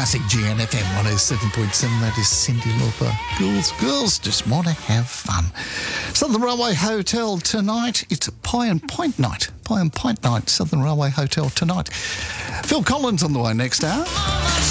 Classic GNFM 107.7. That is Cyndi Lauper. Girls just want to have fun. Southern Railway Hotel tonight. It's a pie and pint night. Pie and pint night. Southern Railway Hotel tonight. Phil Collins on the way next hour.